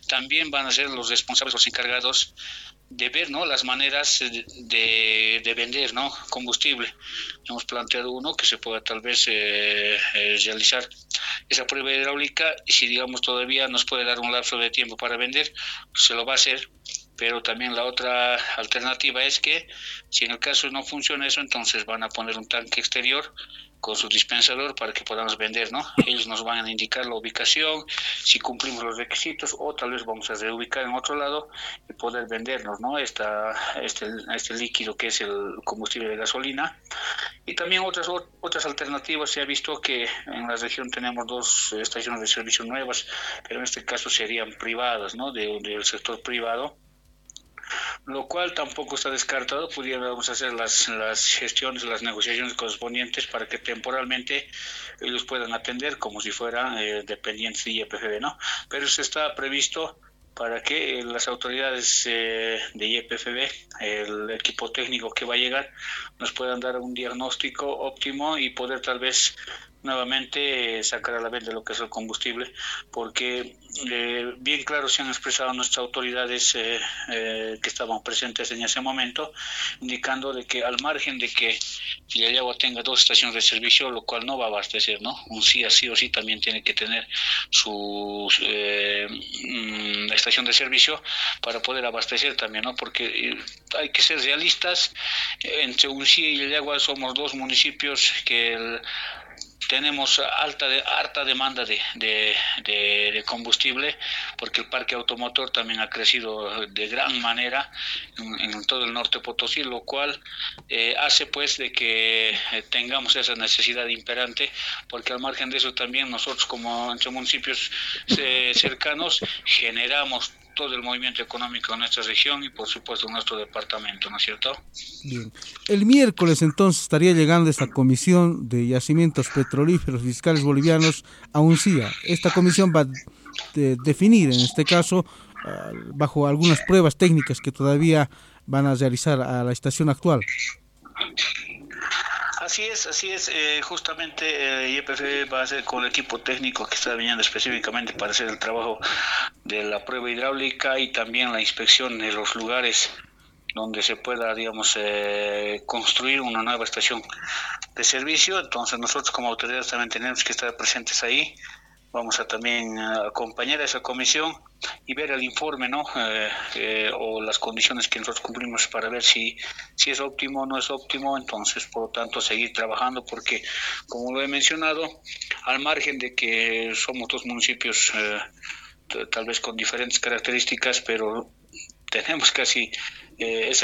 también van a ser los responsables, los encargados de ver, ¿no?, las maneras de vender, ¿no?, combustible. Hemos planteado uno que se pueda tal vez realizar esa prueba hidráulica, y si digamos todavía nos puede dar un lapso de tiempo para vender, se lo va a hacer. Pero también la otra alternativa es que si en el caso no funciona eso, entonces van a poner un tanque exterior con su dispensador para que podamos vender, ¿no? Ellos nos van a indicar la ubicación, si cumplimos los requisitos, o tal vez vamos a reubicar en otro lado y poder vendernos, ¿no?, este líquido que es el combustible de gasolina. Y también otras alternativas. Se ha visto que en la región tenemos 2 estaciones de servicio nuevas, pero en este caso serían privadas, ¿no?, del sector privado, lo cual tampoco está descartado. Pudiéramos hacer las gestiones, las negociaciones correspondientes para que temporalmente ellos puedan atender como si fueran dependientes de YPFB, ¿no? Pero eso está previsto para que las autoridades de YPFB, el equipo técnico que va a llegar, nos puedan dar un diagnóstico óptimo y poder tal vez nuevamente sacar a la venta lo que es el combustible, porque bien claro se han expresado nuestras autoridades que estaban presentes en ese momento, indicando de que al margen de que Yayagua tenga 2 estaciones de servicio, lo cual no va a abastecer, ¿no? UNCIA sí o sí también tiene que tener su estación de servicio para poder abastecer también, ¿no? Porque hay que ser realistas. Entre UNCIA y Yayagua somos 2 municipios que tenemos harta demanda de combustible, porque el parque automotor también ha crecido de gran manera en todo el norte de Potosí, lo cual hace pues de que tengamos esa necesidad imperante, porque al margen de eso también nosotros, como entre municipios cercanos, generamos todo el movimiento económico en nuestra región y por supuesto en nuestro departamento, ¿no es cierto? Bien. El miércoles entonces estaría llegando esta comisión de yacimientos petrolíferos fiscales bolivianos a UNCIA. Esta comisión va a definir, en este caso, bajo algunas pruebas técnicas que todavía van a realizar a la estación actual. Así es, justamente YPF va a ser con el equipo técnico que está viniendo específicamente para hacer el trabajo de la prueba hidráulica y también la inspección de los lugares donde se pueda, digamos, construir una nueva estación de servicio. Entonces nosotros como autoridades también tenemos que estar presentes ahí. Vamos a también acompañar a esa comisión y ver el informe, ¿no? O las condiciones que nosotros cumplimos para ver si es óptimo o no es óptimo. Entonces, por lo tanto, seguir trabajando, porque, como lo he mencionado, al margen de que somos 2 municipios tal vez con diferentes características, pero tenemos casi esa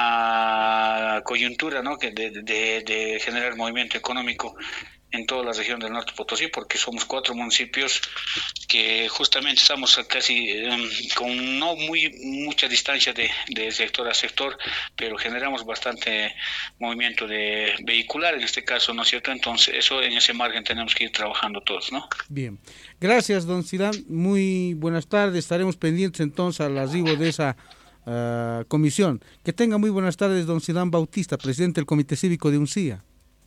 misma coyuntura, ¿no?, que de generar movimiento económico en toda la región del norte Potosí, porque somos 4 municipios que justamente estamos casi con no mucha distancia de sector a sector, pero generamos bastante movimiento de vehicular en este caso, ¿no es cierto? Entonces eso, en ese margen tenemos que ir trabajando todos, ¿no? Bien, gracias don Sidán, muy buenas tardes, estaremos pendientes entonces al arribo de esa comisión. Que tenga muy buenas tardes don Sidán Bautista, presidente del Comité Cívico de UNCIA.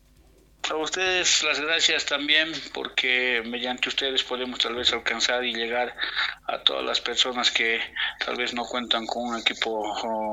A ustedes las gracias también, porque mediante ustedes podemos tal vez alcanzar y llegar a todas las personas que tal vez no cuentan con un equipo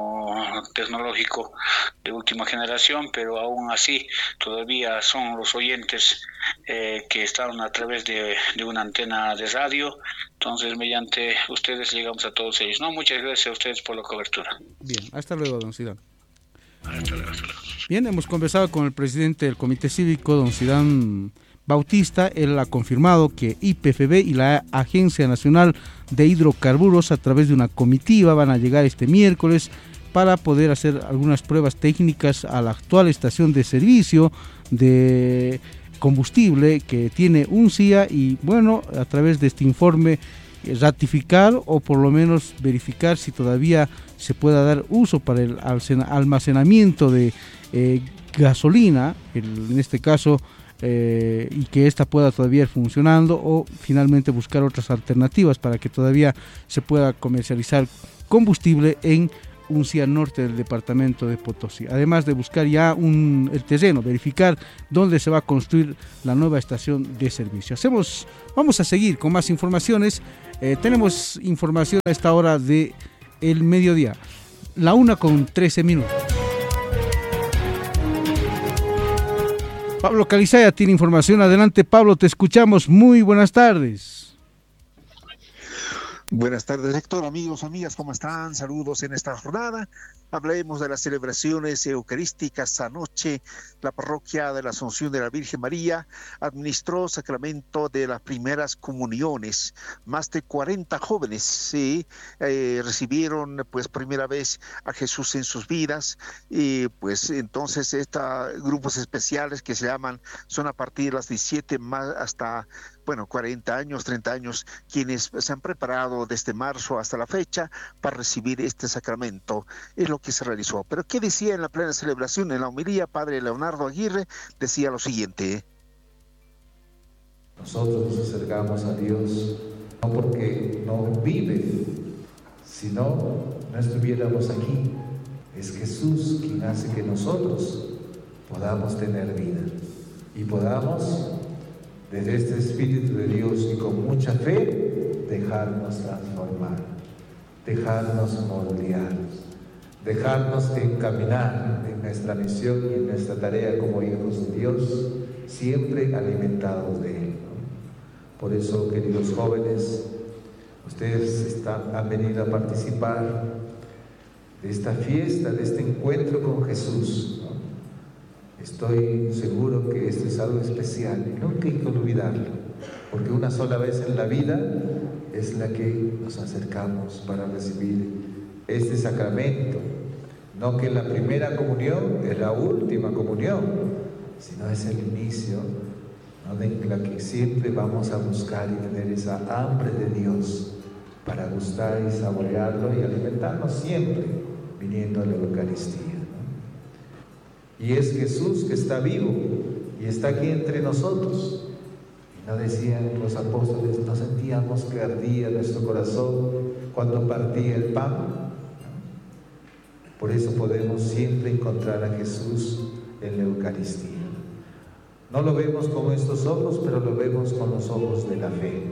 tecnológico de última generación, pero aún así todavía son los oyentes que están a través de una antena de radio. Entonces mediante ustedes llegamos a todos ellos, ¿no? Muchas gracias a ustedes por la cobertura. Bien, hasta luego don Sidán. Hasta luego. Bien, hemos conversado con el presidente del Comité Cívico, don Sidán Bautista. Él ha confirmado que YPFB y la Agencia Nacional de Hidrocarburos, a través de una comitiva, van a llegar este miércoles para poder hacer algunas pruebas técnicas a la actual estación de servicio de combustible que tiene UNCIA, y bueno, a través de este informe ratificar o por lo menos verificar si todavía se pueda dar uso para el almacenamiento de gasolina, en este caso, y que esta pueda todavía ir funcionando, o finalmente buscar otras alternativas para que todavía se pueda comercializar combustible en Uncía Norte del departamento de Potosí, además de buscar ya el terreno, verificar dónde se va a construir la nueva estación de servicio. Vamos a seguir con más informaciones. Tenemos información a esta hora de el mediodía, la 1:13. Pablo Calizaya tiene información. Adelante, Pablo, te escuchamos. Muy buenas tardes. Buenas tardes, Héctor, amigos, amigas, ¿cómo están? Saludos en esta jornada. Hablemos de las celebraciones eucarísticas. Anoche, la parroquia de la Asunción de la Virgen María administró sacramento de las primeras comuniones. Más de 40 jóvenes recibieron primera vez a Jesús en sus vidas. Y pues entonces estos grupos especiales que se llaman son a partir de las 17 más hasta 40 años, 30 años, quienes se han preparado desde marzo hasta la fecha para recibir este sacramento. Es lo que se realizó. Pero ¿qué decía en la plena celebración? En la homilía, Padre Leonardo Aguirre decía lo siguiente. Nosotros nos acercamos a Dios no porque no vive, sino no estuviéramos aquí. Es Jesús quien hace que nosotros podamos tener vida y podamos, desde este Espíritu de Dios y con mucha fe, dejarnos transformar, dejarnos moldear, dejarnos encaminar en nuestra misión y en nuestra tarea como hijos de Dios, siempre alimentados de Él, ¿no? Por eso, queridos jóvenes, ustedes han venido a participar de esta fiesta, de este encuentro con Jesús, ¿no? Estoy seguro que esto es algo especial y nunca hay que olvidarlo, porque una sola vez en la vida es la que nos acercamos para recibir este sacramento. No que la primera comunión es la última comunión, sino es el inicio, ¿no?, de la que siempre vamos a buscar y tener esa hambre de Dios para gustar y saborearlo y alimentarnos siempre viniendo a la Eucaristía. Y es Jesús que está vivo y está aquí entre nosotros. Y no decían los apóstoles, no sentíamos que ardía nuestro corazón cuando partía el pan. Por eso podemos siempre encontrar a Jesús en la Eucaristía. No lo vemos con estos ojos, pero lo vemos con los ojos de la fe.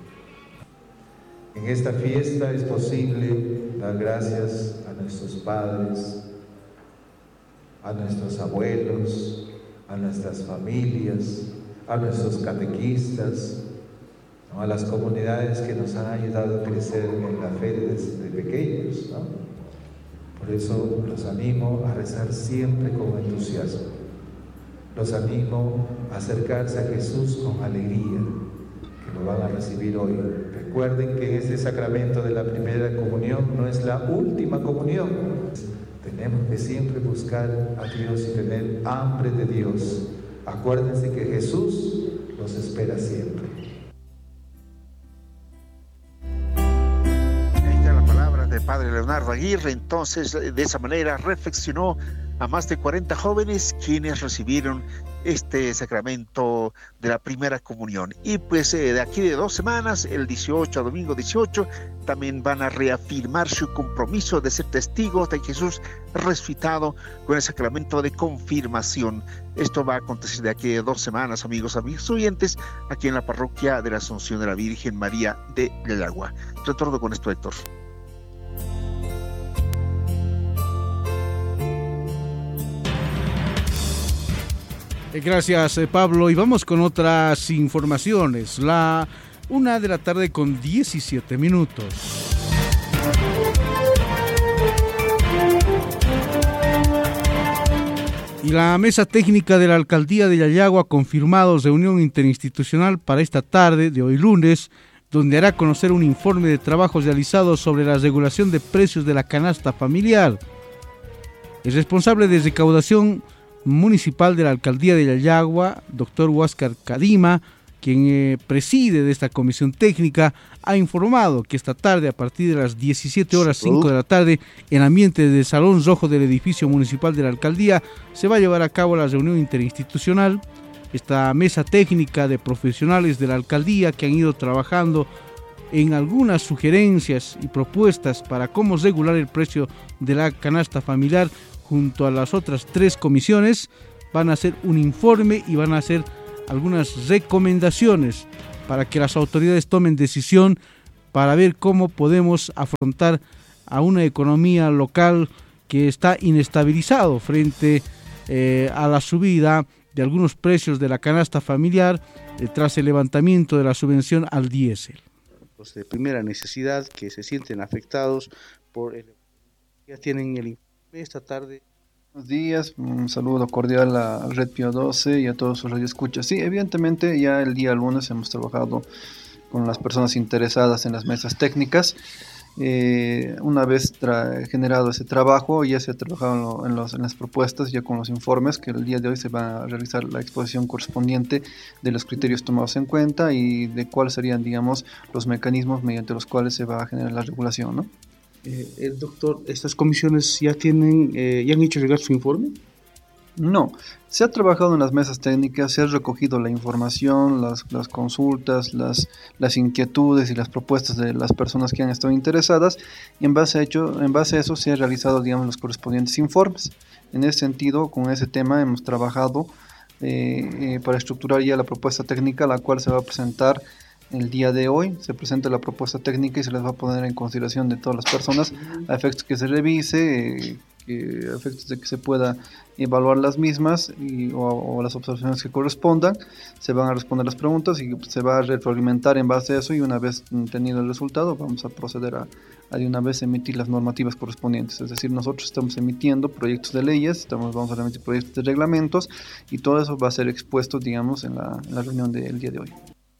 En esta fiesta es posible dar gracias a nuestros padres, a nuestros abuelos, a nuestras familias, a nuestros catequistas, ¿no?, a las comunidades que nos han ayudado a crecer en la fe desde pequeños, ¿no? Por eso los animo a rezar siempre con entusiasmo. Los animo a acercarse a Jesús con alegría, que lo van a recibir hoy. Recuerden que este sacramento de la primera comunión no es la última comunión. Tenemos que siempre buscar a Dios y tener hambre de Dios. Acuérdense que Jesús los espera siempre. Ahí está la palabra del Padre Leonardo Aguirre. Entonces, de esa manera reflexionó a más de 40 jóvenes quienes recibieron este sacramento de la primera comunión. Y pues de aquí de 2 semanas, el 18, domingo 18, también van a reafirmar su compromiso de ser testigos de Jesús resucitado con el sacramento de confirmación. Esto va a acontecer de aquí de 2 semanas, amigos oyentes, aquí en la parroquia de la Asunción de la Virgen María de Yayagua. Retorno con esto, Héctor. Gracias, Pablo. Y vamos con otras informaciones. La 1:17 p.m. Y la mesa técnica de la Alcaldía de Yayagua ha confirmado reunión interinstitucional para esta tarde de hoy lunes, donde hará conocer un informe de trabajos realizados sobre la regulación de precios de la canasta familiar. El responsable de recaudación municipal de la Alcaldía de Yayagua, doctor Huáscar Cadima, quien preside de esta comisión técnica, ha informado que esta tarde, a partir de las 17:05 de la tarde, en ambiente del Salón Rojo del edificio municipal de la Alcaldía, se va a llevar a cabo la reunión interinstitucional. Esta mesa técnica de profesionales de la Alcaldía que han ido trabajando en algunas sugerencias y propuestas para cómo regular el precio de la canasta familiar junto a las otras 3 comisiones. Van a hacer un informe y van a hacer algunas recomendaciones para que las autoridades tomen decisión para ver cómo podemos afrontar a una economía local que está inestabilizado frente a la subida de algunos precios de la canasta familiar tras el levantamiento de la subvención al diésel. Los de primera necesidad que se sienten afectados por el... Ya tienen el informe esta tarde. Buenos días, un saludo cordial a Red Pío 12 y a todos sus radioescuchas. Sí, evidentemente ya el día lunes hemos trabajado con las personas interesadas en las mesas técnicas. Una vez generado ese trabajo, ya se ha trabajado en las propuestas, ya con los informes, que el día de hoy se va a realizar la exposición correspondiente de los criterios tomados en cuenta y de cuáles serían, digamos, los mecanismos mediante los cuales se va a generar la regulación, ¿no? Doctor, ¿estas comisiones ya han hecho llegar su informe? No, se ha trabajado en las mesas técnicas, se ha recogido la información, las consultas, las inquietudes y las propuestas de las personas que han estado interesadas, y en base a eso se han realizado, digamos, los correspondientes informes. En ese sentido, con ese tema hemos trabajado para estructurar ya la propuesta técnica, la cual se va a presentar el día de hoy. Se presenta la propuesta técnica y se les va a poner en consideración de todas las personas a efectos que se revise, a efectos de que se pueda evaluar las mismas o las observaciones que correspondan. Se van a responder las preguntas y se va a retroalimentar en base a eso, y una vez tenido el resultado vamos a proceder a de una vez emitir las normativas correspondientes. Es decir, nosotros estamos emitiendo proyectos de leyes, vamos a emitir proyectos de reglamentos, y todo eso va a ser expuesto, digamos, en la reunión del día de hoy.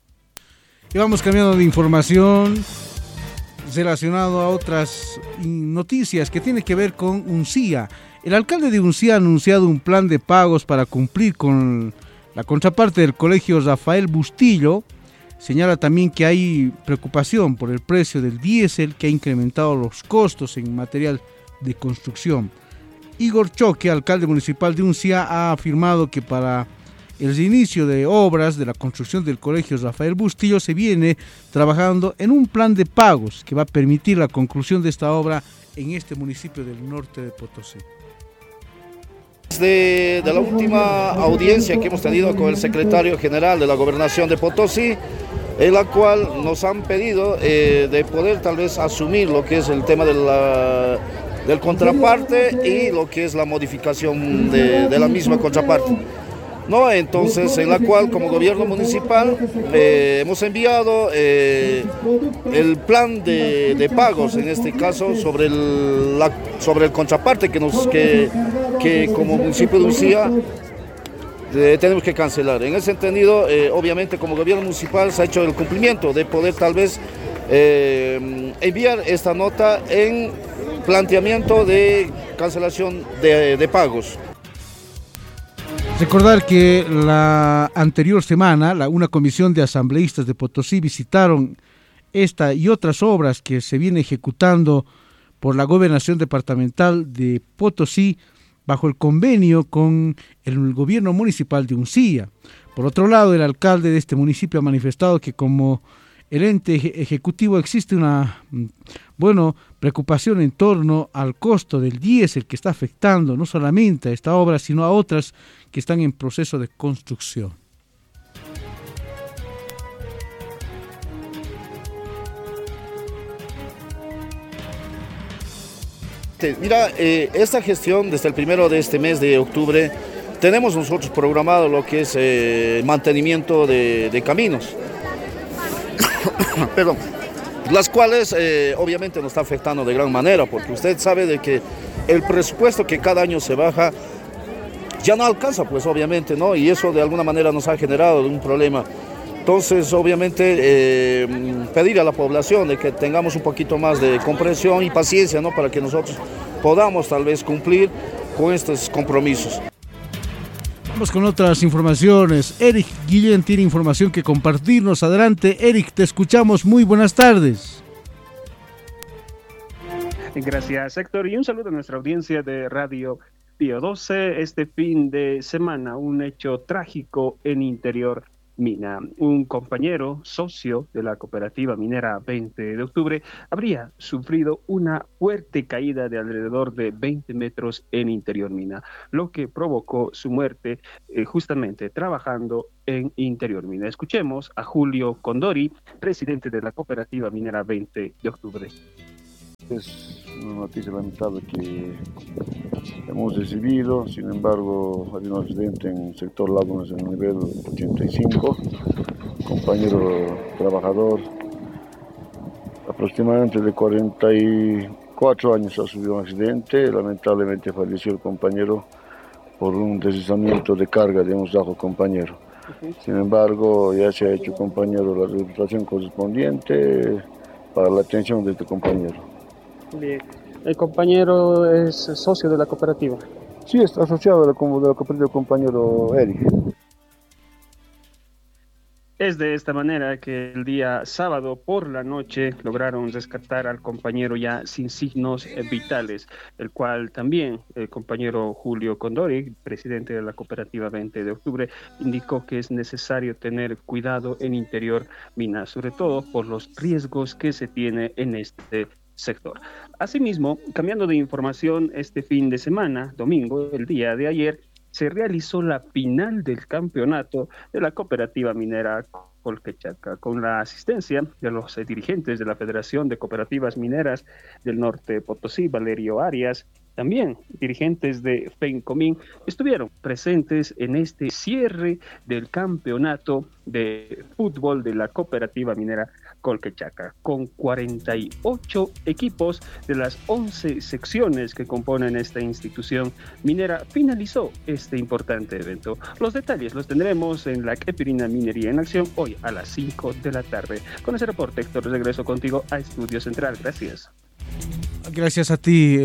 Y vamos cambiando de información relacionado a otras noticias que tiene que ver con Uncía. El alcalde de Uncía ha anunciado un plan de pagos para cumplir con la contraparte del colegio Rafael Bustillo. Señala también que hay preocupación por el precio del diésel, que ha incrementado los costos en material de construcción. Igor Choque, alcalde municipal de Uncía, ha afirmado que para el reinicio de obras de la construcción del colegio Rafael Bustillo se viene trabajando en un plan de pagos que va a permitir la conclusión de esta obra en este municipio del norte de Potosí. De la última audiencia que hemos tenido con el secretario general de la Gobernación de Potosí, en la cual nos han pedido de poder tal vez asumir lo que es el tema del contraparte y lo que es la modificación de la misma contraparte. ¿No? Entonces, en la cual como gobierno municipal hemos enviado el plan de pagos, en este caso sobre el contraparte que como municipio de Uncía tenemos que cancelar. En ese entendido, obviamente como gobierno municipal se ha hecho el cumplimiento de poder tal vez enviar esta nota en planteamiento de cancelación de pagos. Recordar que la anterior semana una comisión de asambleístas de Potosí visitaron esta y otras obras que se viene ejecutando por la Gobernación Departamental de Potosí bajo el convenio con el gobierno municipal de Uncía. Por otro lado, el alcalde de este municipio ha manifestado que como el ente ejecutivo existe una preocupación en torno al costo del diésel que está afectando no solamente a esta obra, sino a otras que están en proceso de construcción. Mira, esta gestión desde el 1 de este mes de octubre tenemos nosotros programado lo que es mantenimiento de caminos. Perdón, las cuales obviamente nos está afectando de gran manera, porque usted sabe de que el presupuesto que cada año se baja ya no alcanza, pues obviamente, ¿no? Y eso de alguna manera nos ha generado un problema. Entonces, obviamente, pedir a la población de que tengamos un poquito más de comprensión y paciencia, ¿no? Para que nosotros podamos tal vez cumplir con estos compromisos. Vamos con otras informaciones. Eric Guillén tiene información que compartirnos. Adelante, Eric, te escuchamos. Muy buenas tardes. Gracias, Héctor, y un saludo a nuestra audiencia de Radio Pío 12. Este fin de semana, un hecho trágico en interior Mina. Un compañero socio de la cooperativa minera 20 de octubre habría sufrido una fuerte caída de alrededor de 20 metros en Interior Mina, lo que provocó su muerte justamente trabajando en Interior Mina. Escuchemos a Julio Condori, presidente de la cooperativa minera 20 de octubre. Es una noticia lamentable que hemos recibido, sin embargo, hay un accidente en el sector Lagunas en el nivel 85, compañero trabajador, aproximadamente de 44 años ha sufrido un accidente, lamentablemente falleció el compañero por un deslizamiento de carga de un bajo compañero. Sin embargo, ya se ha hecho compañero la rehabilitación correspondiente para la atención de este compañero. Bien. ¿El compañero es socio de la cooperativa? Sí, está asociado de la cooperativa compañero Eric. Es de esta manera que el día sábado por la noche lograron rescatar al compañero ya sin signos vitales, el cual también el compañero Julio Condori, presidente de la cooperativa 20 de octubre, indicó que es necesario tener cuidado en Interior Mina, sobre todo por los riesgos que se tiene en este sector. Asimismo, cambiando de información, este fin de semana, domingo, el día de ayer, se realizó la final del campeonato de la cooperativa minera Colquechaca, con la asistencia de los dirigentes de la Federación de Cooperativas Mineras del Norte Potosí, Valerio Arias. También dirigentes de FENCOMIN estuvieron presentes en este cierre del campeonato de fútbol de la cooperativa minera Colquechaca, con 48 equipos de las 11 secciones que componen esta institución minera. Finalizó este importante evento. Los detalles los tendremos en la Epirina Minería en Acción hoy a las 5 de la tarde. Con ese reporte, Héctor, regreso contigo a Estudio Central. Gracias. Gracias a ti,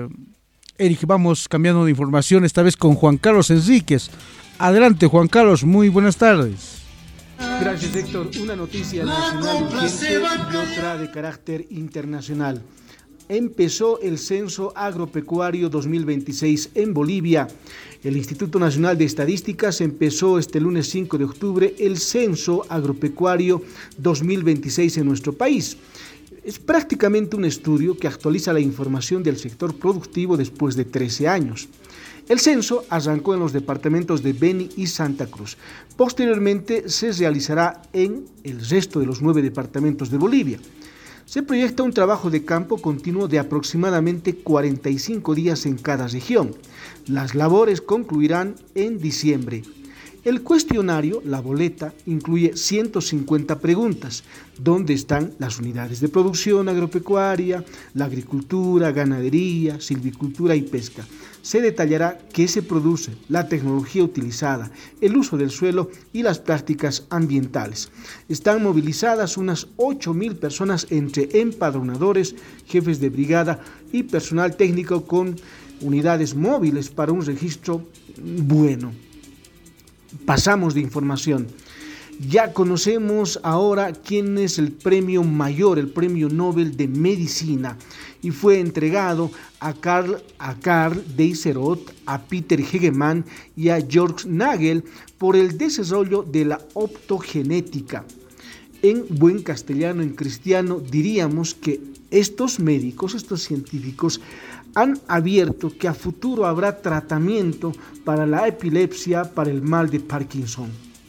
Eric. Vamos cambiando de información, esta vez con Juan Carlos Enríquez. Adelante, Juan Carlos, muy buenas tardes. Gracias, Héctor. Una noticia nacional urgente y otra de carácter internacional. Empezó el Censo Agropecuario 2026 en Bolivia. El Instituto Nacional de Estadísticas empezó este lunes 5 de octubre el Censo Agropecuario 2026 en nuestro país. Es prácticamente un estudio que actualiza la información del sector productivo después de 13 años. El censo arrancó en los departamentos de Beni y Santa Cruz. Posteriormente se realizará en el resto de los 9 departamentos de Bolivia. Se proyecta un trabajo de campo continuo de aproximadamente 45 días en cada región. Las labores concluirán en diciembre. El cuestionario, la boleta, incluye 150 preguntas. ¿Dónde están las unidades de producción agropecuaria, la agricultura, ganadería, silvicultura y pesca? Se detallará qué se produce, la tecnología utilizada, el uso del suelo y las prácticas ambientales. Están movilizadas unas 8.000 personas entre empadronadores, jefes de brigada y personal técnico con unidades móviles para un registro bueno. Pasamos de información. Ya conocemos ahora quién es el premio mayor, el premio Nobel de Medicina, y fue entregado a Karl Deisserot, a Peter Hegemann y a Georg Nagel por el desarrollo de la optogenética. En buen castellano, en cristiano, diríamos que estos médicos, estos científicos, han abierto que a futuro habrá tratamiento para la epilepsia, para el mal de Parkinson.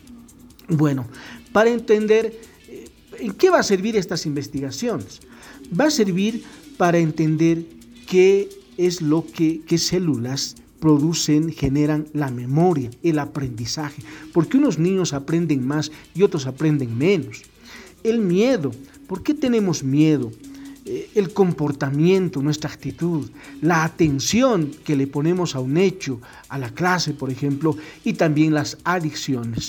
Bueno, para entender en qué va a servir estas investigaciones, va a servir para entender qué es lo que qué células producen, generan la memoria, el aprendizaje, porque unos niños aprenden más y otros aprenden menos. El miedo, ¿por qué tenemos miedo? El comportamiento, nuestra actitud, la atención que le ponemos a un hecho, a la clase, por ejemplo, y también las adicciones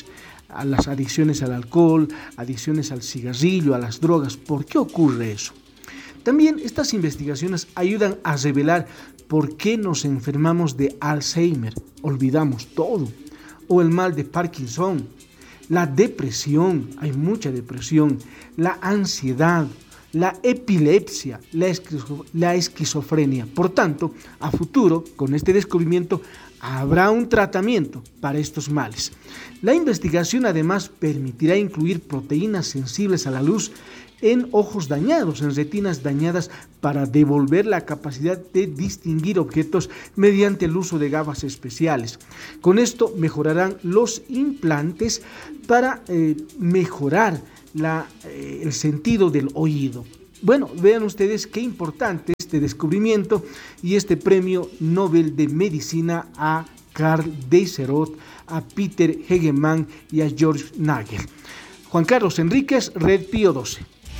al alcohol, adicciones al cigarrillo, a las drogas. ¿Por qué ocurre eso? También estas investigaciones ayudan a revelar por qué nos enfermamos de Alzheimer, olvidamos todo, o el mal de Parkinson, la depresión, hay mucha depresión, la ansiedad, la epilepsia, la esquizofrenia. Por tanto, a futuro, con este descubrimiento, habrá un tratamiento para estos males. La investigación además permitirá incluir proteínas sensibles a la luz en ojos dañados, en retinas dañadas, para devolver la capacidad de distinguir objetos mediante el uso de gafas especiales. Con esto mejorarán los implantes para mejorar el sentido del oído. Bueno, vean ustedes qué importante este descubrimiento y este premio Nobel de Medicina a Karl Deisserot, a Peter Hegemann y a George Nagel. Juan Carlos Enríquez, Red Pío XII.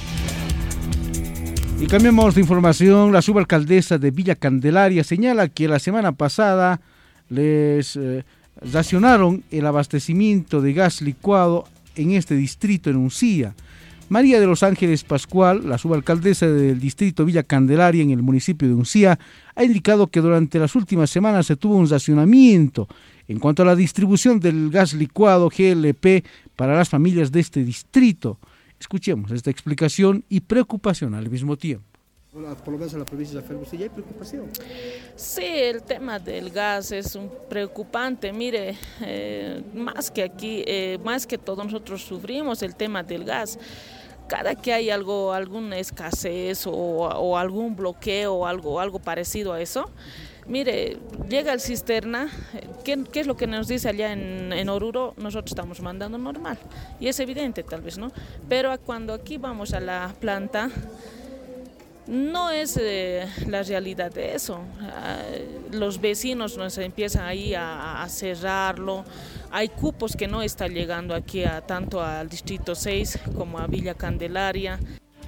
Y cambiamos de información. La subalcaldesa de Villa Candelaria señala que la semana pasada les racionaron el abastecimiento de gas licuado en este distrito en Uncía. María de los Ángeles Pascual, la subalcaldesa del distrito Villa Candelaria en el municipio de Uncía, ha indicado que durante las últimas semanas se tuvo un racionamiento en cuanto a la distribución del gas licuado GLP para las familias de este distrito. Escuchemos esta explicación y preocupación al mismo tiempo. Por lo menos en la provincia de Ferguson, ¿ya hay preocupación? Sí, el tema del gas es un preocupante. Mire, más que aquí, más que todo nosotros sufrimos el tema del gas. Cada que hay alguna escasez o algún bloqueo o algo parecido a eso, mire, llega el cisterna, ¿qué es lo que nos dice allá en Oruro? Nosotros estamos mandando normal, y es evidente tal vez, ¿no? Pero cuando aquí vamos a la planta, no es la realidad de eso. Los vecinos nos empiezan ahí a cerrarlo. Hay cupos que no están llegando aquí tanto al Distrito 6 como a Villa Candelaria.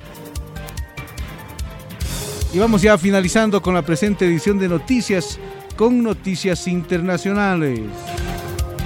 Y vamos ya finalizando con la presente edición de noticias, con noticias internacionales.